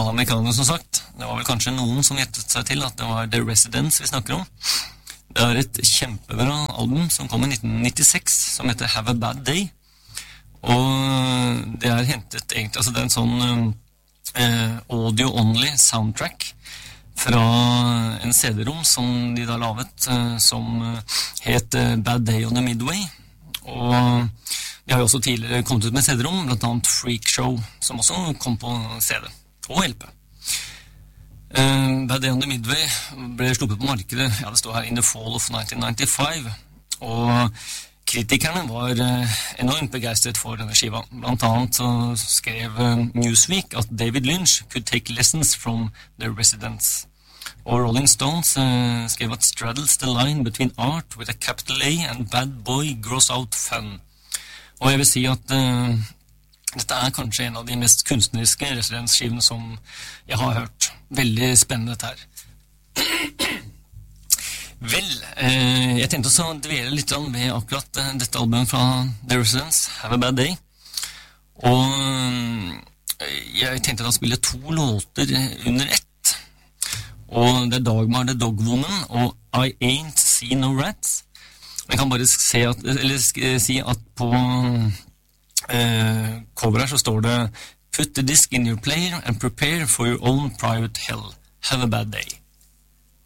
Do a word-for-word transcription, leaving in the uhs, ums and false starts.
alle amerikanere som sagt. Det var vel kanskje noen som gjettet seg til at det var The Residents vi snakker om. Det er et kjempebra album som kom i nitten nittiseks, som heter Have a Bad Day. Og det er hentet egentlig, altså det er en sånn eh, audio-only soundtrack fra en C D-rom som de da lavet, eh, som het Bad Day on the Midway. Og de har jo også tidligere kommet ut med C D-rom, blant annet Freak Show, som også kom på C D og L P. Uh, Bad Day on the Midway ble sluppet på markedet, ja det står her, in the fall of nineteen ninety-five, og kritikerne var uh, enormt begeistret for denne skiva. Blant annet så skrev uh, Newsweek at David Lynch could take lessons from The Residents. Og Rolling Stones uh, skrev at straddles the line between art with a capital A and bad boy gross out fun. Og jeg vil si at uh, dette er kanskje en av de mest kunstneriske residensskivene som jeg har hørt. Veldig spennende dette her. Vel, uh, jeg tenkte også å dvele litt ved akkurat uh, dette albumet fra The Residents, Have a Bad Day. Og uh, jeg tenkte å spille to låter under ett. Og det er Dagmar the Dog Woman og I Ain't Seen No Rats. Jeg kan bare se at, eller si at på eh, coveret så står det Put the disc in your player and prepare for your own private hell. Have a bad day.